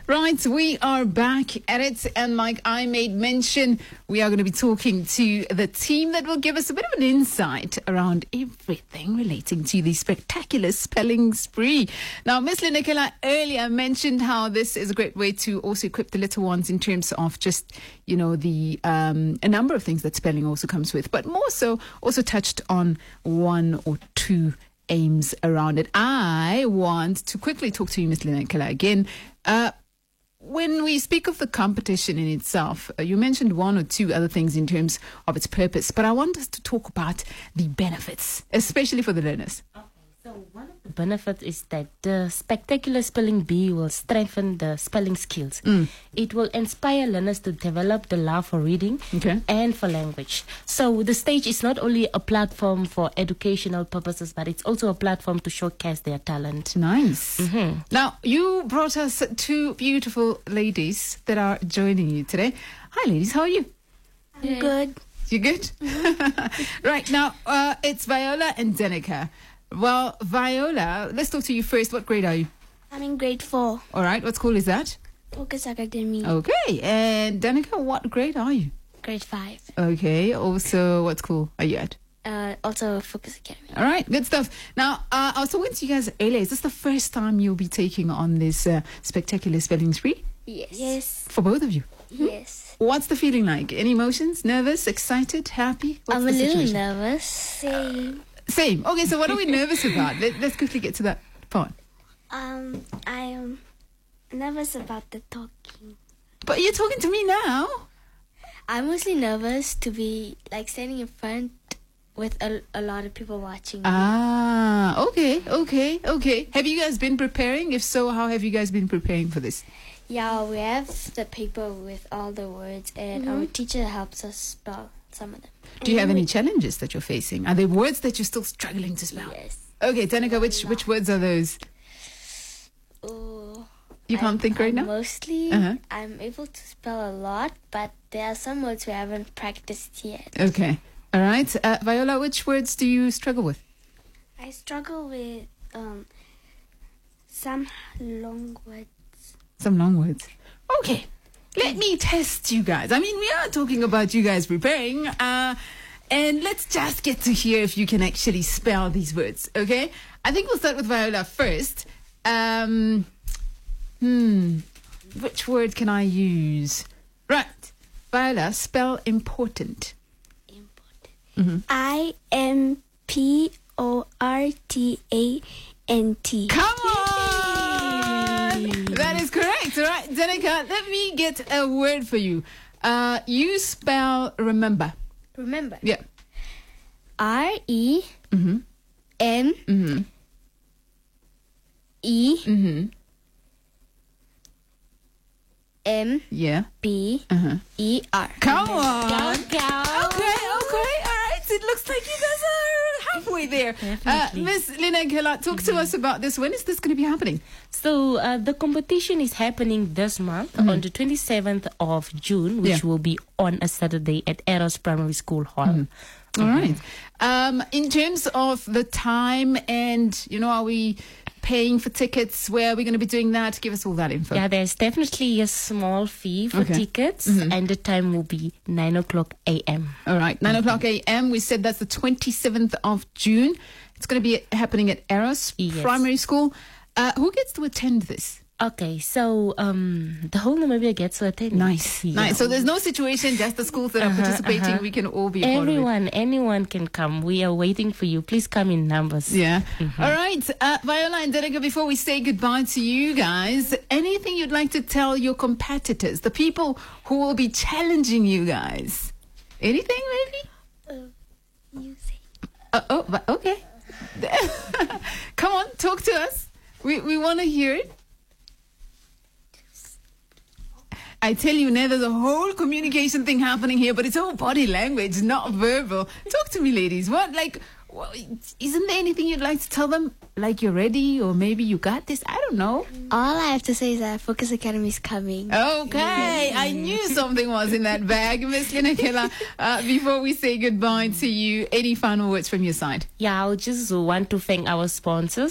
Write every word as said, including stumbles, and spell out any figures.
Right, we are back at it, and like I made mention, we are going to be talking to the team that will give us a bit of an insight around everything relating to the spectacular spelling spree. Now, Miss Linakela earlier mentioned how this is a great way to also equip the little ones in terms of just, you know, the um, a number of things that spelling also comes with, but more so also touched on one or two aims around it. I want to quickly talk to you, Miss Linakela, again. Uh, When we speak of the competition in itself, uh, you mentioned one or two other things in terms of its purpose, but I want us to talk about the benefits, especially for the learners. Okay, so one of the benefits is that the spectacular spelling bee will strengthen the spelling skills. Mm. It will inspire learners to develop the love for reading Okay. and for language. So the stage is not only a platform for educational purposes, but it's also a platform to showcase their talent. Nice. Mm-hmm. Now, you brought us two beautiful ladies that are joining you today. Hi, ladies. How are you? I'm good. You good? Right, now, uh, it's Viola and Danica. Well, Viola, let's talk to you first. What grade are you? I'm in grade four, All right, what school is that? Focus Academy, Okay, and Danica, what grade are you? grade five. Okay, also, what school are you at? Uh, also Focus Academy. All right, good stuff. Now, uh, I was talking to you guys earlier. Is this the first time you'll be taking on this uh, spectacular spelling spree? Yes. Yes. For both of you. Yes. What's the feeling like? Any emotions? Nervous? Excited? Happy? What's I'm the a little situation? nervous. Same. Same. Okay, so what are we nervous about? Let, let's quickly get to that part. Um, I am nervous about the talking. But you're talking to me now. I'm mostly nervous to be like standing in front with a, a lot of people watching. Ah, okay, okay, okay. Have you guys been preparing? If so, how have you guys been preparing for this? Yeah, we have the paper with all the words, and our teacher helps us spell some of them. Do you have any challenges that you're facing? Are there words that you're still struggling to spell? Yes. Okay, Danica, which which words are those? Oh, You can't I'm- think right I'm now? Mostly, Uh-huh. I'm able to spell a lot, but there are some words we haven't practiced yet. Okay. All right. Uh, Viola, which words do you struggle with? I struggle with um some long words. Some long words. Okay. Let me test you guys. I mean, we are talking about you guys preparing. Uh, and let's just get to hear if you can actually spell these words, okay? I think we'll start with Viola first. Um, hmm. Which word can I use? Right. Viola, spell important. Important. I M P O R T A N T. Come on! That is correct. All right, Danica, let me get a word for you. Uh, you spell remember. Remember. Yeah. R E Mm-hmm. M Mm-hmm. E Mm-hmm. M Yeah. B Uh-huh. E R. Come on. Go, Okay, go. okay. All right. It looks like you guys are halfway there. Uh, Definitely. Miss Linakela, talk to us about this. When is this going to be happening? So uh, the competition is happening this month on the twenty-seventh of June, which Yeah. will be on a Saturday at Eros Primary School Hall. All right. Um, in terms of the time and, you know, are we paying for tickets? Where are we going to be doing that? Give us all that info. Yeah, there's definitely a small fee for Okay. tickets, and the time will be nine o'clock a.m. All right, nine o'clock a.m. We said that's the twenty-seventh of June. It's going to be happening at Eros Yes. Primary School. Uh, who gets to attend this? Okay, so um, the whole Namibia gets to attend. Nice, Yeah. nice. So there's no situation, just the schools that are Uh-huh, participating. uh-huh. We can all be a part of it. Everyone, anyone can come. We are waiting for you. Please come in numbers. Yeah. All right, uh, Viola and Danica, before we say goodbye to you guys, anything you'd like to tell your competitors, the people who will be challenging you guys? Anything, maybe? Uh, you say. Uh, oh, but okay. Come on, talk to us. We we want to hear it. I tell you now, there's a whole communication thing happening here, but it's all body language, not verbal. Talk to me, ladies. What, like, well, isn't there anything you'd like to tell them? Like you're ready, or maybe you got this? I don't know. All I have to say is that Focus Academy is coming. Okay, I knew something was in that bag. Miss Linakela, uh, before we say goodbye to you, any final words from your side? Yeah, I would just want to thank our sponsors